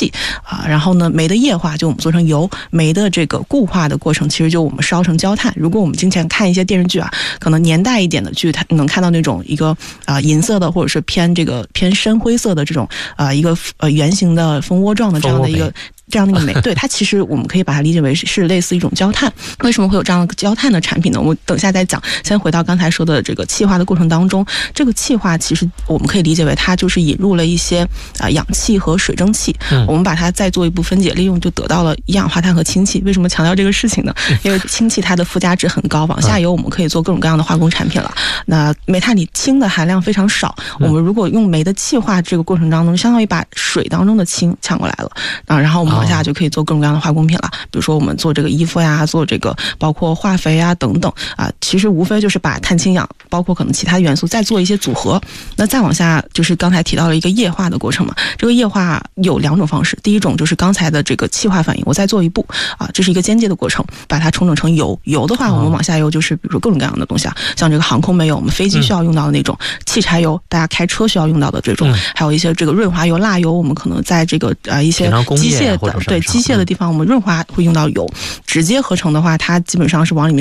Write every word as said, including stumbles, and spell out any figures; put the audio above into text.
气啊。然后呢，煤的液化就我们做成油，煤的这个固化的过程其实就我们烧成焦炭。如果我们经常看一些电视剧啊，可能年代一点的剧，它能看到那种一个啊、呃、银色的或者是偏这个偏深灰色的这种啊、呃、一个呃圆形的蜂窝状的这样的一个。这样的一个煤，对它其实我们可以把它理解为是是类似一种焦炭。为什么会有这样的焦炭的产品呢？我们等一下再讲。先回到刚才说的这个气化的过程当中，这个气化其实我们可以理解为它就是引入了一些啊、呃、氧气和水蒸气、嗯，我们把它再做一步分解利用，就得到了一氧化碳和氢气。为什么强调这个事情呢？因为氢气它的附加值很高，往下游我们可以做各种各样的化工产品了。那煤炭里氢的含量非常少，我们如果用煤的气化这个过程当中，相当于把水当中的氢抢过来了啊，然后我们往下就可以做各种各样的化工品了，比如说我们做这个衣服呀，做这个包括化肥呀等等啊，其实无非就是把碳氢氧包括可能其他元素再做一些组合。那再往下就是刚才提到了一个液化的过程嘛，这个液化有两种方式，第一种就是刚才的这个气化反应，我再做一步啊，这是一个间接的过程，把它重整成油。油的话我们往下游就是比如说各种各样的东西啊，像这个航空煤油，我们飞机需要用到的那种，汽柴油大家开车需要用到的这种，还有一些这个润滑油、蜡油，我们可能在这个呃一些机械的对机械的地方我们润滑会用到油。直接合成的话它基本上是往里面